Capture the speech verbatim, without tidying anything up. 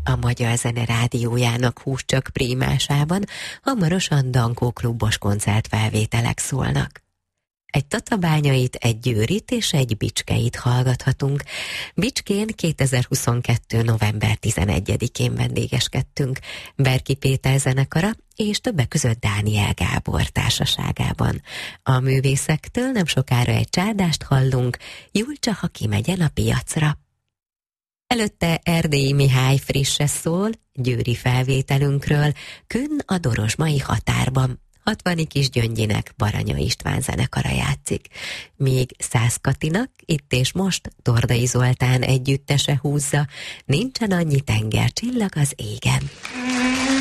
A Magyar Zene Rádiójának Húscsak prímásában hamarosan Dankó klubos koncertfelvételek szólnak. Egy tatabányait, egy győrit és egy bicskeit hallgathatunk. Bicskén kétezer-huszonkettő. november tizenegyedikén vendégeskedtünk Berki Péter zenekara és többek között Dániel Gábor társaságában. A művészektől nem sokára egy csárdást hallunk, Julcsa, ha kimegyen a piacra. Előtte Erdélyi Mihály frisse szól, győri felvételünkről, Künn a Dorozsmai határban. Hatvani Kisgyöngyinek Baranya István zenekara játszik, míg Szász Katinak itt és most Tordai Zoltán együttese húzza, Nincsen annyi tengercsillag az égen.